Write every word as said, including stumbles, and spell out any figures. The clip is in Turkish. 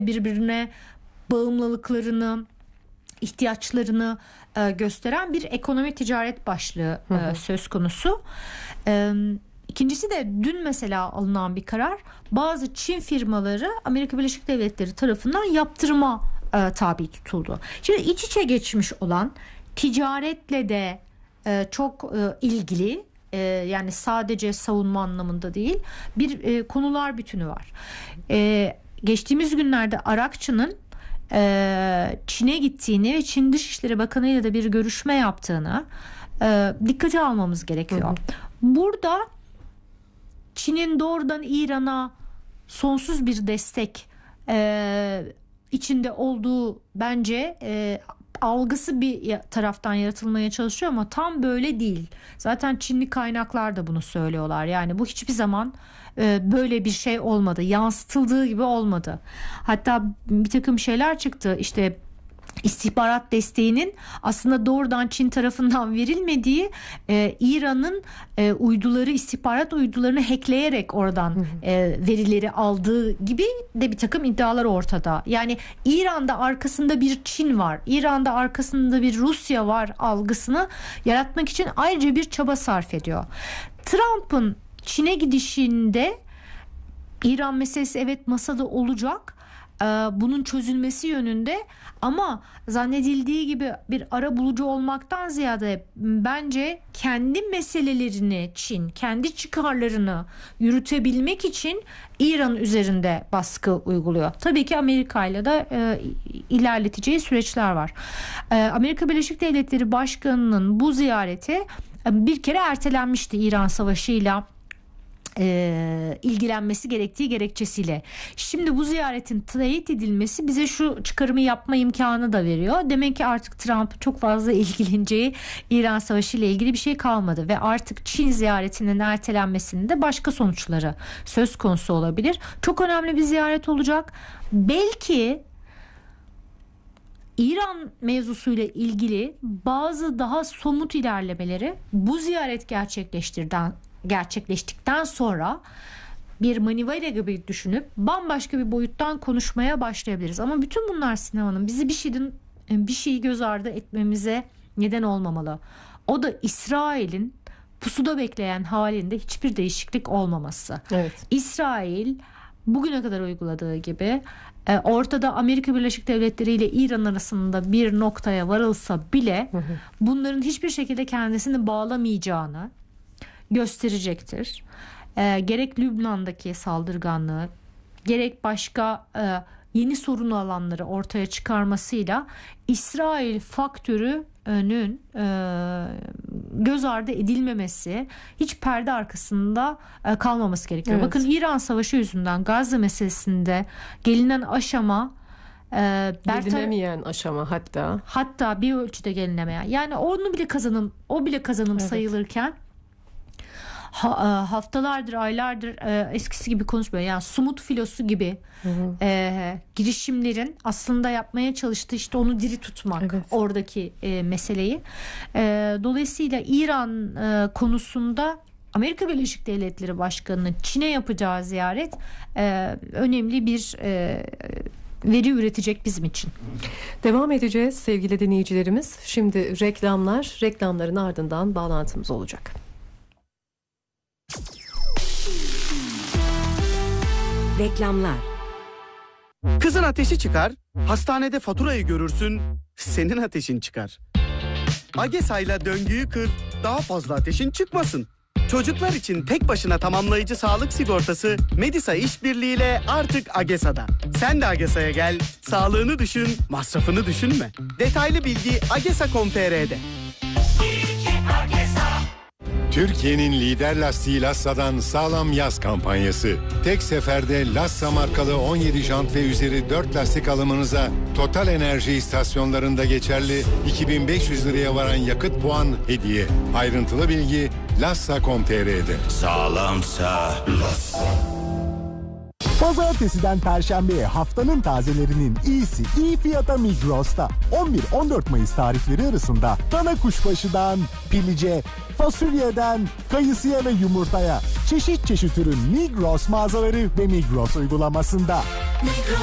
birbirine bağımlılıklarını, ihtiyaçlarını e, gösteren bir ekonomi ticaret başlığı e, hı hı. söz konusu. E, ikincisi de dün mesela alınan bir karar, bazı Çin firmaları Amerika Birleşik Devletleri tarafından yaptırıma e, tabi tutuldu. Şimdi iç içe geçmiş olan, ticaretle de e, çok e, ilgili, e, yani sadece savunma anlamında değil bir e, konular bütünü var. E, geçtiğimiz günlerde Arakçı'nın Çin'e gittiğini ve Çin Dışişleri Bakanı ile de bir görüşme yaptığını e, dikkate almamız gerekiyor. Hı hı. Burada Çin'in doğrudan İran'a sonsuz bir destek e, içinde olduğu bence e, algısı bir taraftan yaratılmaya çalışıyor ama tam böyle değil. Zaten Çinli kaynaklar da bunu söylüyorlar. Yani bu hiçbir zaman e, böyle bir şey olmadı. Yansıtıldığı gibi olmadı. Hatta bir takım şeyler çıktı. İşte istihbarat desteğinin aslında doğrudan Çin tarafından verilmediği, e, İran'ın e, uyduları, istihbarat uydularını hackleyerek oradan e, verileri aldığı gibi de bir takım iddialar ortada. Yani İran'da arkasında bir Çin var, İran'da arkasında bir Rusya var algısını yaratmak için ayrıca bir çaba sarf ediyor. Trump'ın Çin'e gidişinde İran meselesi evet masada olacak, bunun çözülmesi yönünde, ama zannedildiği gibi bir ara bulucu olmaktan ziyade bence kendi meselelerini, Çin kendi çıkarlarını yürütebilmek için İran üzerinde baskı uyguluyor. Tabii ki Amerika ile de e, ilerleteceği süreçler var. E, Amerika Birleşik Devletleri Başkanı'nın bu ziyareti e, bir kere ertelenmişti İran Savaşı'yla E, ilgilenmesi gerektiği gerekçesiyle. Şimdi bu ziyaretin teyit edilmesi bize şu çıkarımı yapma imkanı da veriyor. Demek ki artık Trump çok fazla ilgileneceği İran Savaşı ile ilgili bir şey kalmadı ve artık Çin ziyaretinin ertelenmesinin de başka sonuçları söz konusu olabilir. Çok önemli bir ziyaret olacak. Belki İran mevzusuyla ilgili bazı daha somut ilerlemeleri bu ziyaret gerçekleştirden gerçekleştikten sonra bir manivela gibi düşünüp bambaşka bir boyuttan konuşmaya başlayabiliriz. Ama bütün bunlar sinemanın bizi bir şeyden bir şeyi göz ardı etmemize neden olmamalı. O da İsrail'in pusuda bekleyen halinde hiçbir değişiklik olmaması. Evet. İsrail bugüne kadar uyguladığı gibi ortada Amerika Birleşik Devletleri ile İran arasında bir noktaya varılsa bile hı hı. bunların hiçbir şekilde kendisini bağlamayacağını gösterecektir. E, gerek Lübnan'daki saldırganlığı, gerek başka e, yeni sorun alanları ortaya çıkarmasıyla İsrail faktörünün e, göz ardı edilmemesi, hiç perde arkasında e, kalmaması gerekiyor. Evet. Bakın İran Savaşı yüzünden Gazze meselesinde gelinen aşama, e, gelinemeyen aşama hatta hatta bir ölçüde gelinemeyen. Yani onu bile kazanım, o bile kazanım evet. sayılırken Ha, haftalardır, aylardır e, eskisi gibi konuşmuyor. Yani Sumut filosu gibi hı hı. E, girişimlerin aslında yapmaya çalıştığı işte onu diri tutmak, evet. oradaki e, meseleyi. E, dolayısıyla İran e, konusunda Amerika Birleşik Devletleri Başkanı'nın Çin'e yapacağı ziyaret e, önemli bir e, veri üretecek bizim için. Devam edeceğiz sevgili dinleyicilerimiz. Şimdi reklamlar, reklamların ardından bağlantımız olacak. Reklamlar. Kızın ateşi çıkar, hastanede faturayı görürsün, senin ateşin çıkar. Agesa'yla döngüyü kır, daha fazla ateşin çıkmasın. Çocuklar için tek başına tamamlayıcı sağlık sigortası Medisa işbirliğiyle artık Agesa'da. Sen de Agesa'ya gel, sağlığını düşün, masrafını düşünme. Detaylı bilgi agesa nokta com nokta tr'de. Türkiye'nin lider lastiği Lassa'dan sağlam yaz kampanyası. Tek seferde Lassa markalı on yedi jant ve üzeri dört lastik alımınıza Total Enerji istasyonlarında geçerli iki bin beş yüz liraya varan yakıt puan hediye. Ayrıntılı bilgi lassa nokta com nokta tr'de. Sağlamsa Lassa. Pazartesiden Perşembe'ye haftanın tazelerinin iyisi iyi fiyata Migros'ta. on bir on dört Mayıs tarihleri arasında dana kuşbaşıdan pilice, fasulyeden kayısıya ve yumurtaya çeşit çeşit ürün Migros mağazaları ve Migros uygulamasında. Migros.